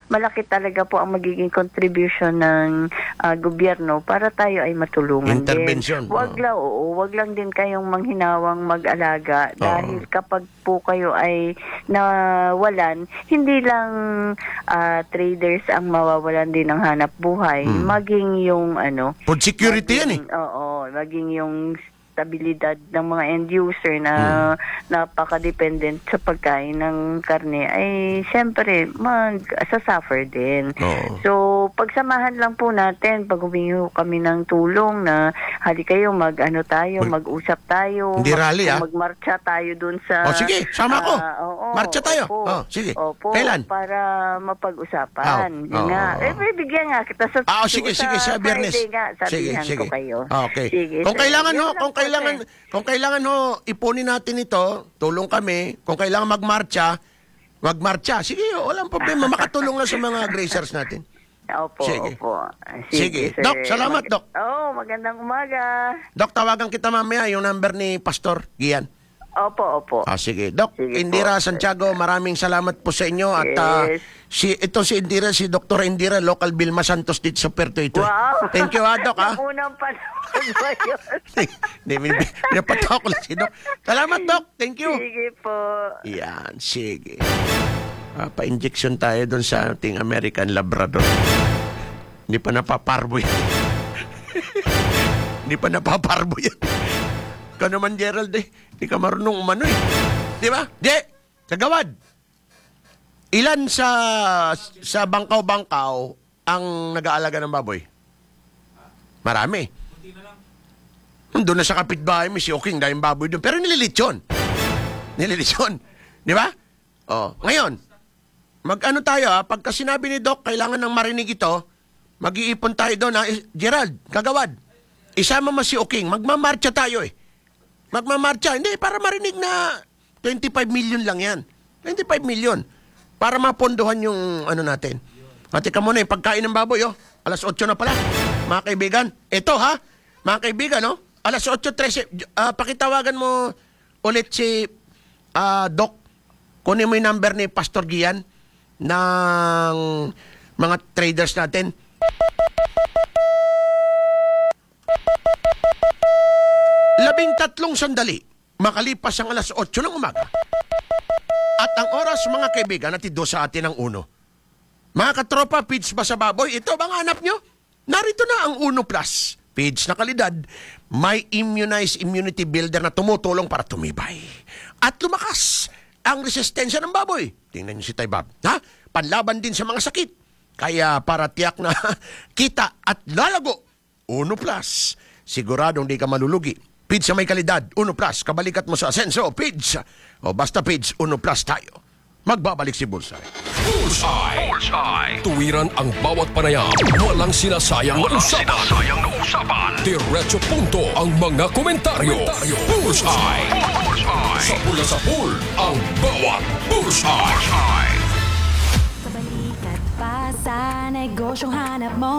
malaki talaga po ang magiging contribution ng gobyerno para tayo ay matulungan Intervention. din. Wag lang din kayong manghinawang mag-alaga dahil kapag po kayo ay nawalan, hindi lang traders ang mawawalan din ng hanap buhay, maging yung food security yan eh. Oo, maging yung stabilidad ng mga end user na napaka-dependent sa pagkain ng karne ay siyempre sasuffer din. So, pagsamahan lang po natin pag humingi kami ng tulong na hali kayo mag-usap tayo. Hindi rally magmarcha tayo dun sa sige, sama ko. Marcha tayo. Opo, sige. Opo, Kailan? Para mapag-usapan. Yun nga. Bigyan nga kita sige, sa Biyernes. Sabihan ko kayo. Okay. Sige, kung kailangan ipunin natin ito, tulong kami. Kung kailangan magmarcha. Sige, walang problema. Makatulong lang sa mga grazers natin. Opo, Sige. opo. Sige. Sir. Doc, salamat, Doc. Magandang umaga. Doc, tawagan kita mamaya yung number ni Pastor Gian. Opo. Sige. Doc, Sige Indira po. Santiago, maraming salamat po sa inyo. At Yes. si Indira, si Dr. Indira, local Vilma Santos dito sa Puerto ito. Wow. Thank you, Doc. Unang panahon ba yun? Pinapatok lang si Doc. Salamat, Doc. Thank you. Sige po. Yan, sige. Pa-injection tayo doon sa ating American Labrador. Hindi pa napaparbo yan. Hindi pa napaparbo yan. Ikaw naman, Gerald, hindi ka marunong umano Di ba? Kagawad. Ilan sa bangkaw-bangkaw ang nag-aalaga ng baboy? Marami. Doon na sa kapitbahay mo, si Oking, dahil baboy doon. Pero nililitsyon. Di ba? Ngayon, mag-ano tayo pagka sinabi ni Doc, kailangan ng marinig ito, mag-iipon tayo doon Gerald, Kagawad, isama mo si Oking, magmamarcha tayo Magmamarcha. Hindi, para marinig na 25 million lang yan. 25 million. Para mapondohan yung natin. Tika muna yung pagkain ng baboy, Alas 8 na pala. Mga kaibigan. Ito, mga kaibigan, Alas 8:13. Pakitawagan mo ulit si Doc. Kunin mo yung number ni Pastor Gian ng mga traders natin. Labing-tatlong sandali, makalipas ang alas 8 ng umaga. At ang oras, mga kaibigan, natido sa atin ang uno. Mga katropa, feeds ba sa baboy? Ito bang hanap nyo? Narito na ang Uno Plus. Feeds na kalidad, may immunity builder na tumutulong para tumibay. At lumakas ang resistensya ng baboy. Tingnan nyo si Tay Bob. Panlaban din sa mga sakit. Kaya para tiyak na kita at lalago, Uno Plus. Siguradong di ka malulugi. Feeds sa may kalidad, Uno Plus. Kabalikat mo sa Asenso, Feeds. Basta Feeds, Uno Plus tayo. Magbabalik si Bullseye. Bullseye. Tuwiran ang bawat panayam. Walang sinasayang na usapan. Diretso punto ang mga komentaryo. Bullseye. Sa pula sa pool, ang bawat Bullseye. Kabalikat pa sa negosyong hanap mo.